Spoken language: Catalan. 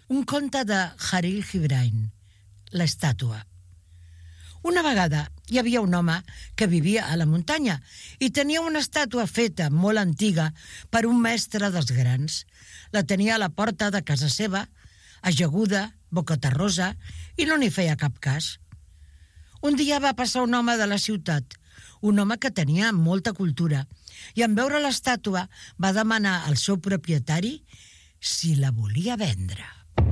Un conte de Khalil Gibran, l'estàtua. Una vegada hi havia un home que vivia a la muntanya i tenia una estàtua feta molt antiga per un mestre dels grans. La tenia a la porta de casa seva, ajaguda, bocaterrosa, i no n'hi feia cap cas. Un dia va passar un home de la ciutat, un home que tenia molta cultura, i en veure l'estàtua va demanar al seu propietari si la volia vendre.